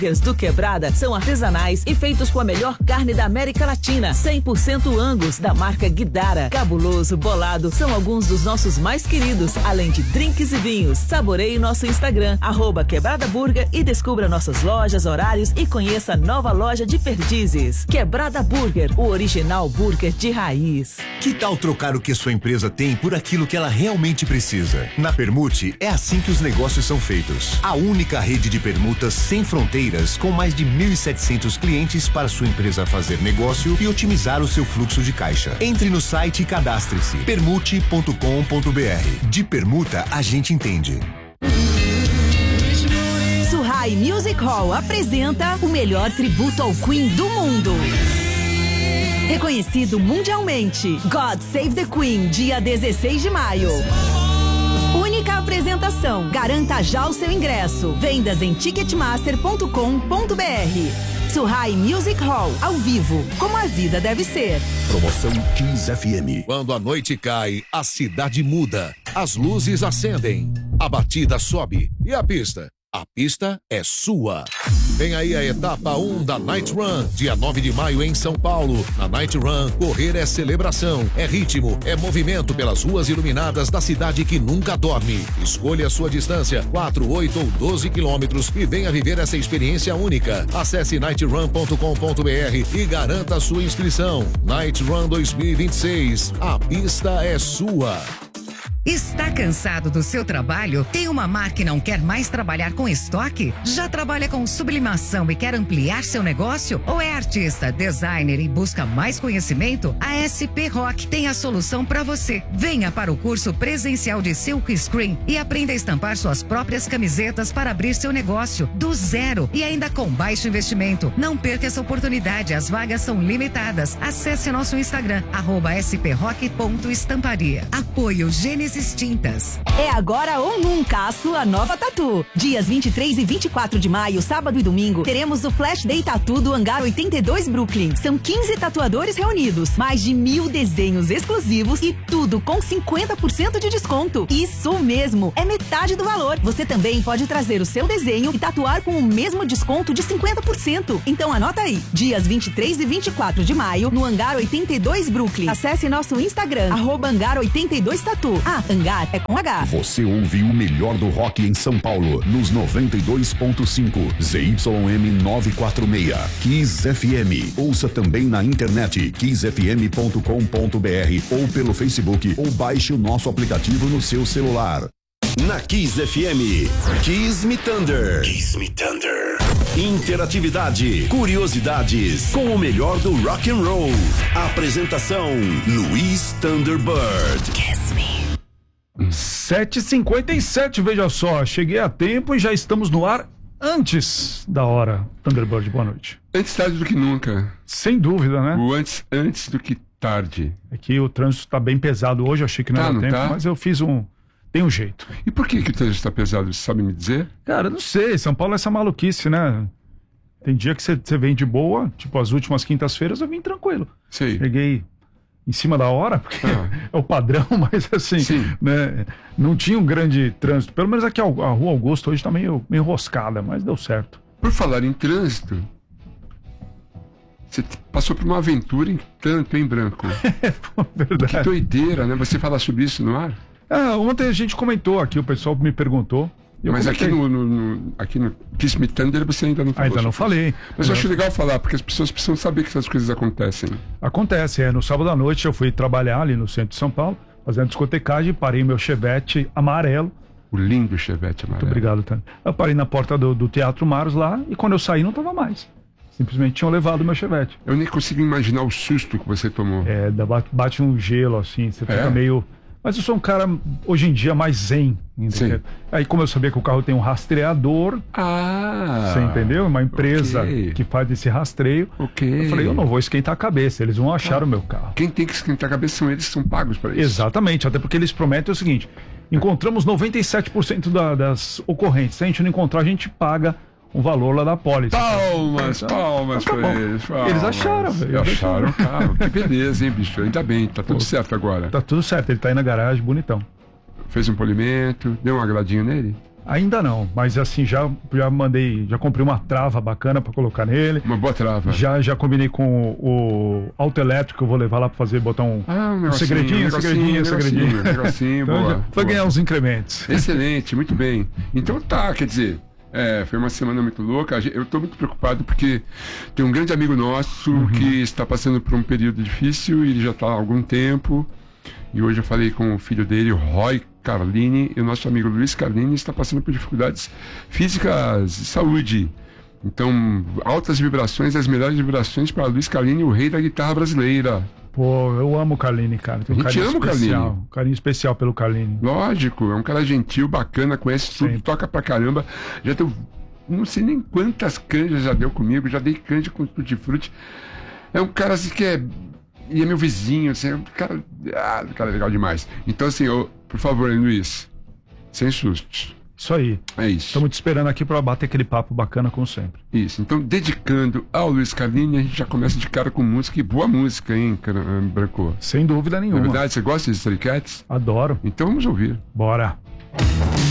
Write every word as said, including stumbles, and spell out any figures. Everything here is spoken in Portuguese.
do Quebrada são artesanais e feitos com a melhor carne da América Latina, cem por cento Angus, da marca Guidara. Cabuloso, Bolado são alguns dos nossos mais queridos, além de drinks e vinhos. Saboreie nosso Instagram, arroba Quebrada Burger, e descubra nossas lojas, horários e conheça a nova loja de Perdizes. Quebrada Burger, o original burger de raiz. Que tal trocar o que sua empresa tem por aquilo que ela realmente precisa? Na Permute, é assim que os negócios são feitos. A única rede de permutas sem fronteiras, com mais de mil e setecentos clientes para sua empresa fazer negócio e otimizar o seu fluxo de caixa. Entre no site e cadastre-se. permute ponto com ponto br. De permuta, a gente entende. Surrai Music Hall apresenta o melhor tributo ao Queen do mundo. Reconhecido mundialmente, God Save the Queen, dia dezesseis de maio. Única apresentação. Garanta já o seu ingresso. Vendas em ticketmaster ponto com ponto br. Surrai Music Hall, ao vivo, como a vida deve ser. Promoção Kiss F M. Quando a noite cai, a cidade muda. As luzes acendem, a batida sobe e a pista. A pista é sua. Vem aí a etapa um da Night Run, dia nove de maio em São Paulo. Na Night Run, correr é celebração, é ritmo, é movimento pelas ruas iluminadas da cidade que nunca dorme. Escolha a sua distância, quatro, oito ou doze quilômetros, e venha viver essa experiência única. Acesse night run ponto com ponto br e garanta a sua inscrição. Night Run dois mil e vinte e seis, a pista é sua. Está cansado do seu trabalho? Tem uma marca e não quer mais trabalhar com estoque? Já trabalha com sublimação e quer ampliar seu negócio? Ou é artista, designer e busca mais conhecimento? A S P Rock tem a solução para você. Venha para o curso presencial de Silk Screen e aprenda a estampar suas próprias camisetas para abrir seu negócio do zero e ainda com baixo investimento. Não perca essa oportunidade, as vagas são limitadas. Acesse nosso Instagram, arroba sprock ponto estamparia. Apoio Gênesis Tintas. É agora ou nunca a sua nova tatu. Dias vinte e três e vinte e quatro de maio, sábado e domingo, teremos o Flash Day Tatu do Hangar oitenta e dois Brooklyn. São quinze tatuadores reunidos, mais de mil desenhos exclusivos e tudo com cinquenta por cento de desconto. Isso mesmo, é metade do valor. Você também pode trazer o seu desenho e tatuar com o mesmo desconto de cinquenta por cento. Então anota aí, dias vinte e três e vinte e quatro de maio, no Hangar oitenta e dois Brooklyn. Acesse nosso Instagram, arroba Hangar oitenta e dois Tatu. Ah, Hangar é com H. Você ouve o melhor do rock em São Paulo, nos noventa e dois ponto cinco, Z Y M novecentos e quarenta e seis, Kiss F M. Ouça também na internet, kiss f m ponto com ponto br ou pelo Facebook, ou baixe o nosso aplicativo no seu celular. Na Kiss F M, Kiss Me Thunder. Kiss Me Thunder. Interatividade, curiosidades, com o melhor do rock and roll. Apresentação, Luiz Thunderbird. Kiss Me. sete e cinquenta e sete, veja só, cheguei a tempo e já estamos no ar antes da hora. Thunderbird, boa noite. Antes tarde do que nunca. Sem dúvida, né? O antes, antes do que tarde. É que o trânsito tá bem pesado hoje, eu achei que não tá, era não tempo, tá? mas eu fiz um... Tem um jeito. E por que que o trânsito está pesado, você sabe me dizer? Cara, não sei, São Paulo é essa maluquice, né? Tem dia que você vem de boa, tipo as últimas quintas-feiras eu vim tranquilo. Sei. Cheguei em cima da hora, porque ah. é o padrão, mas assim, Sim. né? Não tinha um grande trânsito. Pelo menos aqui a Rua Augusta hoje tá meio, meio enroscada, mas deu certo. Por falar em trânsito, você passou por uma aventura em tanto, em branco. É, verdade. Que doideira, né? Você falar sobre isso no ar? Ah, ontem a gente comentou aqui, o pessoal me perguntou. Mas aqui no, no, no, aqui no Kiss Me Thunder você ainda não falou. Ainda não falei. Mas eu acho legal falar, porque as pessoas precisam saber que essas coisas acontecem. Acontece, é. No sábado à noite eu fui trabalhar ali no centro de São Paulo, fazendo discotecagem, parei meu Chevette amarelo. O lindo Chevette amarelo. Muito obrigado, Tânia. Eu parei na porta do, do Teatro Maros lá, e quando eu saí não tava mais. Simplesmente tinham levado o meu Chevette. Eu nem consigo imaginar o susto que você tomou. É, bate, bate um gelo assim, você fica é? meio... Mas eu sou um cara, hoje em dia, mais zen. Entendeu? Aí, como eu sabia que o carro tem um rastreador, ah, você entendeu? Uma empresa okay. que faz esse rastreio. Okay. Eu falei, eu não vou esquentar a cabeça, eles vão achar ah, o meu carro. Quem tem que esquentar a cabeça são eles que são pagos para isso. Exatamente, até porque eles prometem o seguinte: encontramos noventa e sete por cento da, das ocorrentes. Se a gente não encontrar, a gente paga um valor lá da pólice. Palmas, então, palmas então, pra eles. Palmas. Eles acharam, velho. Eles acharam o carro. Que beleza, hein, bicho? Ainda bem, tá tudo Pô, certo agora. Tá tudo certo, ele tá aí na garagem, bonitão. Fez um polimento, deu um agradinho nele? Ainda não, mas assim, já, já mandei, já comprei uma trava bacana pra colocar nele. Uma boa trava. Já, já combinei com o, o auto elétrico que eu vou levar lá pra fazer, botar um, ah, um, um segredinho, um segredinho, um segredinho. Um negocinho, então, boa. Já foi boa. ganhar os incrementos. Excelente, muito bem. Então tá, quer dizer, é, foi uma semana muito louca. Eu tô muito preocupado porque tem um grande amigo nosso uhum. que está passando por um período difícil e ele já tá há algum tempo. E hoje eu falei com o filho dele, o Roy Carlini, e o nosso amigo Luiz Carlini está passando por dificuldades físicas e saúde. Então, altas vibrações, as melhores vibrações para Luiz Carlini, o rei da guitarra brasileira. Pô, eu amo o Carlini, cara. Tem um a gente ama o Carlini. Um carinho especial pelo Carlini. Lógico, é um cara gentil, bacana, conhece tudo, Sempre. toca pra caramba. Já deu, não sei nem quantas canjas já deu comigo, já dei canja com tutti-frutti. É um cara assim que é... E é meu vizinho, assim, é um cara... Ah, um cara legal demais. Então, assim, eu, por favor, hein, Luiz, sem sustos. Isso aí. É isso. Estamos te esperando aqui para bater aquele papo bacana como sempre. Isso. Então, dedicando ao Luiz Carlini, a gente já começa de cara com música, e boa música, hein, Branco? Sem dúvida nenhuma. Na verdade, você gosta de Stray Cats? Adoro. Então vamos ouvir. Bora.